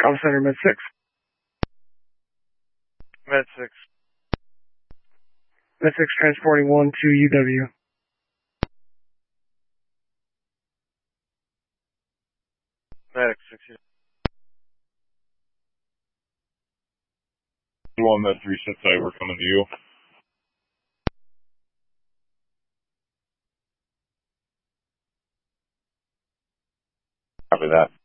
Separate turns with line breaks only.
Call center Med 6.
Med 6.
Med 6 transporting 1 to UW.
Medic 6.
One Med 3 sits we're coming to you. Copy that.